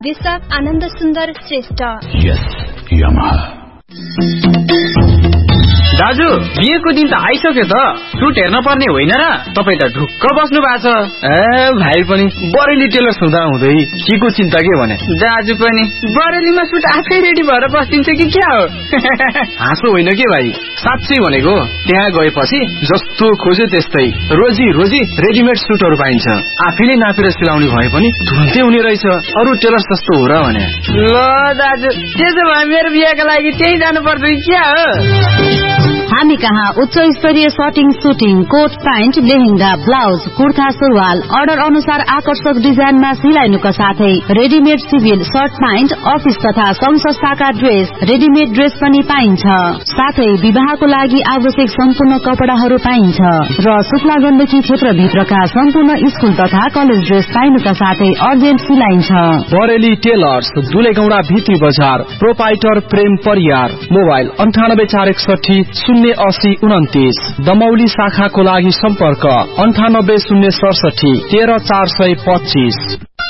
निर्देशक आनन्द सुन्दर श्रेष्ठ। दाजु बिहेको दिन त आइसक्यो त, सुट हेर्न पर्ने होइन र? तपाईँ त ढुक्क बस्नु भएको छ। भाइ पनि बरेली टेलर्स हुँदा हुँदै केको चिन्ता के भने? दाजु पनि बरेलीमा सुट आफै रेडी भएर बस्दिन्छ कि क्या हो? हाँसो होइन के भाइ, साँच्चै भनेको। त्यहाँ गएपछि जस्तो खोज्यो त्यस्तै रोजी रोजी रेडिमेड सुटहरू पाइन्छ। आफैले नापेर सिलाउने भए पनि तुरुन्तै हुने रहेछ। अरू टेलर्स जस्तो हो र भने? ल दाजु, त्यसो भए मेरो बिहेको लागि त्यही जानु पर्छ कि क्या हो? हामी कहाँ उच्च स्तरीय shirting, shooting, coat pant, lehenga, blouse, kurta, सुरुवाल अर्डर अनुसार आकर्षक डिजाइनमा सिलाइनुका साथै readymade civil short pant, office तथा संघ संस्थाका ड्रेस, रेडिमेड ड्रेस पनि पाइन्छ। साथै विवाहको लागि आवश्यक सम्पूर्ण कपडाहरू पाइन्छ र शुक्ला गण्डकी क्षेत्रभित्रका सम्पूर्ण स्कुल तथा कलेज ड्रेस पाइनुका साथै अर्जेन्ट सिलाइन्छ। बरेली टेलर्स, दुलेगौडा भित्री बजार, प्रोपाइटर प्रेम परियार, मोबाइल 9846 दमौली शाखाको लागि सम्पर्क 9806 13425।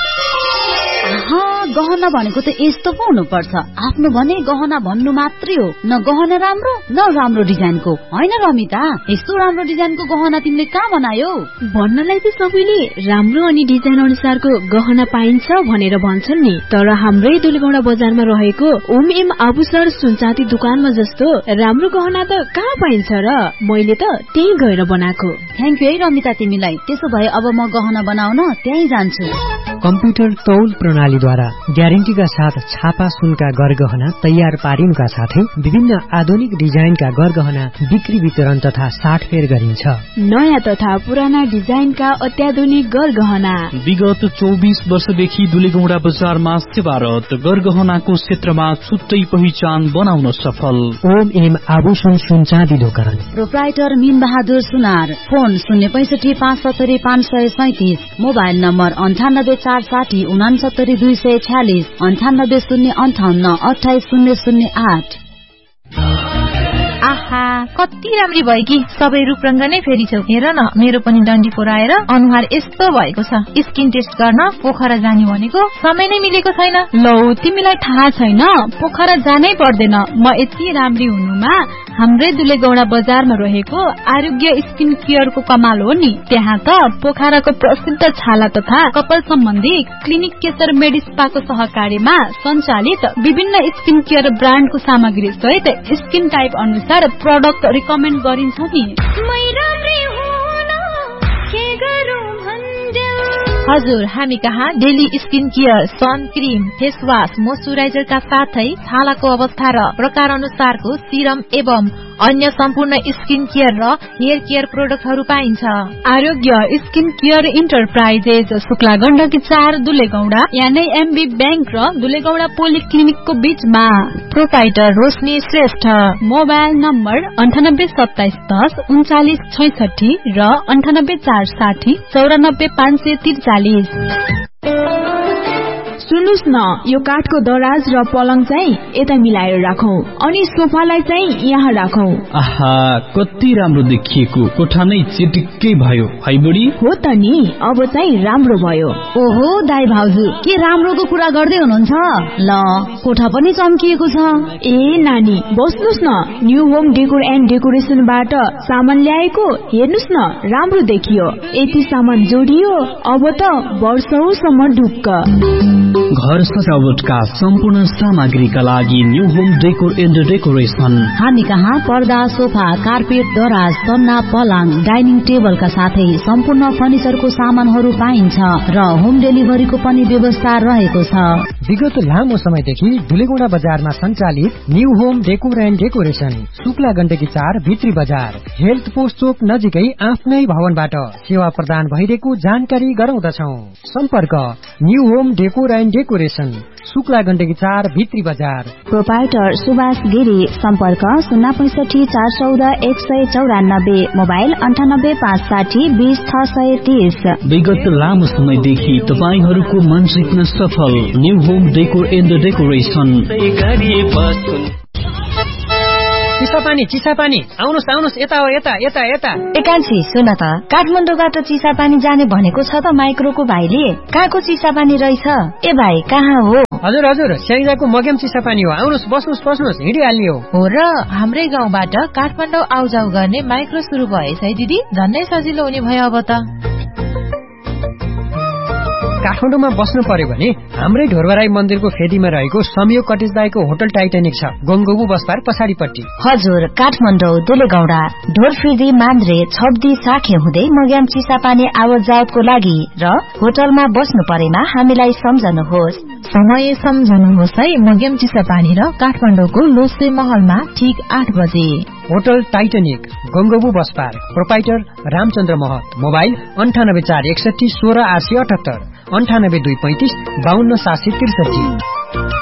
गहना भनेको त यस्तो पो हुनुपर्छ। आफ्नो भने गहना भन्नु मात्रै हो, न गहना राम्रो न राम्रो डिजाइनको। होइन रमिता, यस्तो राम्रो डिजाइनको गहना तिमीले कहाँ बनायो? भन्नलाई त सबैले राम्रो अनि डिजाइन अनुसारको गहना पाइन्छ भनेर भन्छन् नि, तर हाम्रै दुलेगौडा बजारमा रहेको ओम एम आभूषण सुनचाँदी दुकानमा जस्तो राम्रो गहना त कहाँ पाइन्छ र? मैले त त्यही गएर बनाएको। थ्याङ्क यू है रमिता तिमीलाई। त्यसो भए अब म गहना बनाउन त्यही जान्छु। कम्प्युटर तौल प्रणालीद्वारा ग्यारेन्टीका साथ छापा सुनका गरगहना तयार पारिनुका साथै विभिन्न आधुनिक डिजाइनका गरगहना बिक्री वितरण तथा साटफेर गरिन्छ। नयाँ तथा पुराना डिजाइनका अत्याधुनिक गरगहना विगत 24 वर्षदेखि दुलेगौडा बजारमा सेवारत, गरगहनाको क्षेत्रमा छुट्टै पहिचान बनाउन सफल। ओम एम आभूषण सुनचाँदी दोकान, प्रोप्राइटर मीन बहादुर सुनार, फोन 065 570 537, मोबाइल नम्बर 98460 69 246, 98 058 28 008। आहा, कति राम्री भयो कि सबै रूपरंग नै फेरि छौ। हेर न, मेरो पनि डन्डी पोराएर अनुहार यस्तो भएको छ। स्किन टेस्ट गर्न पोखरा जाने भनेको समय नै मिलेको छैन। लौ, तिमीलाई थाहा छैन, पोखरा जानै पर्दैन। म यति राम्री हुनुमा हाम्रै दुलेगौडा बजारमा रहेको आरोग्य स्किन केयरको कमाल हो नि। त्यहाँ त पोखराको प्रसिद्ध छाला तथा कपाल सम्बन्धी क्लिनिक केशर मेडिस्पाको सहकार्यमा सञ्चालित विभिन्न स्किन केयर ब्रान्डको सामग्री सहित स्किन टाइप अनुसार प्रोडक्ट रिकमेन्ड गरिन्छ नि। हजुर, हामी कहाँ daily skin care, sun cream, face wash, मोइस्चराइजरका साथै छालाको अवस्था र प्रकार अनुसारको सिरम एवं अन्य सम्पूर्ण स्किन केयर र हेयर केयर प्रोडक्टहरू पाइन्छ। आरोग्य skin care enterprises, Shukla Gandaki 4, दुलेगौडा, यानी एमबी बैंक र दुलेगौडा पोलिक्लिनिकको बीचमा। प्रोपाइटर रोशनी श्रेष्ठ, मोबाइल नम्बर 982710 3966 र 98460 94 543। सुन्नुस् न, यो काठको दराज र पलङ चाहिँ यता मिलाएर राखौं अनि सोफालाई चाहिँ यहाँ राखौं। आहा, कति राम्रो देखिएको कोठा नै चिटिक्कै भयो है बुढी। हो त नि, अब चाहिँ राम्रो भयो। ओहो दाइ भाउजू, के राम्रोको कुरा गर्दै हुनुहुन्छ? ल, कोठा पनि चम्किएको छ। ए नानी, बस्नुस् न, न्यू होम डेकोर एन्ड डेकोरेसनबाट सामान ल्याएको। हेर्नुस् न, राम्रो देखियो। यति सामान जोडियो, अब त वर्षौसम्म ढुक्क। घर सजावटका सम्पूर्ण सामग्रीका लागि new home decor and decoration. हामी कहाँ पर्दा, सोफा, कार्पेट, दराज, सन्ना, पलङ, डाइनिङ टेबलका साथै सम्पूर्ण फर्निचरको सामानहरू पाइन्छ र होम डेलिभरीको पनि व्यवस्था रहेको छ। विगत लामो समयदेखि दुलेगौडा बजारमा सञ्चालित new home decor and decoration, Shukla Gandaki 4, भित्री बजार, हेल्थ पोस्ट चोक नजिकै आफ्नै भवनबाट सेवा प्रदान भइरहेको जानकारी गराउँदछौ। सम्पर्क new home decor and decoration, Shukla Gandaki 4, भित्री बजार। प्रोपाइटर सुभाष गिरी, सम्पर्क 065 414 194, मोबाइल 98 560 20 630। विगत लामो समयदेखि तपाईहरूको मन जित्न सफल new home decor and decoration. Chisapani आउनुहोस् यता हो यता यता यता। एकान्छी सुन त, काठमाडौँबाट चिसापानी जाने भनेको छ त माइक्रोको भाइले। कहाँको चिसापानी रहेछ? ए भाइ कहाँ हो? हजुर स्याङ्जाको मग्याम चिसापानी हो। आउनुहोस् बस्नुहोस् हिँडिहाल्ने हो र हाम्रै गाउँबाट काठमाडौँ आउजाउ गर्ने माइक्रो सुरु भएछ है दिदी। झन्नै सजिलो हुने भयो अब त। काठमाडौँमा बस्नु पर्यो भने हाम्रै ढोरबराई मन्दिरको फेदीमा रहेको संयोग कटेज दाईको होटल टाइटानिक छ, गङ्गोबु बसपार पछाडिपट्टि। हजुर, काठमाडौँ दुलेगौडा ढोरफिर्दी मान्द्रे छब्दी साखे हुँदै मग्याम चिसापानी आवत जावतको लागि र होटलमा बस्नु परेमा हामीलाई सम्झनुहोस्। समय सम्झनुहोस् है। मग्याम चिसापानी र काठमाडौँको लोसे महलमा ठीक 8 बजे। होटल टाइटानिक गङ्गोबु बसपार, प्रोपाइटर रामचन्द्र महत। मोबाइल 9841 16 878, 98 235 52 763।